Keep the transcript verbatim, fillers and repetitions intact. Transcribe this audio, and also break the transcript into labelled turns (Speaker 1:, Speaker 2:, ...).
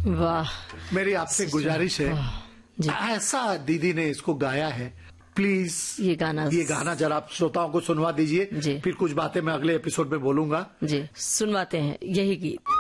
Speaker 1: वाह,
Speaker 2: मेरी आपसे गुजारिश है, ऐसा दीदी ने इसको गाया है, प्लीज
Speaker 1: ये गाना
Speaker 2: ये गाना जरा आप श्रोताओं को सुनवा दीजिए। फिर कुछ बातें मैं अगले एपिसोड में बोलूंगा।
Speaker 1: जी, सुनवाते हैं यही गीत।